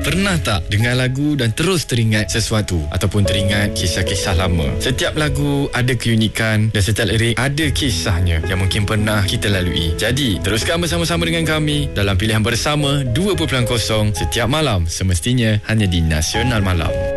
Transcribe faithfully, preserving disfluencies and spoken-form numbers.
Pernah tak dengar lagu dan terus teringat sesuatu ataupun teringat kisah-kisah lama? Setiap lagu ada keunikan dan setiap lirik ada kisahnya yang mungkin pernah kita lalui. Jadi, teruskan bersama-sama dengan kami dalam pilihan bersama dua kosong setiap malam, semestinya hanya di Nasional Malam.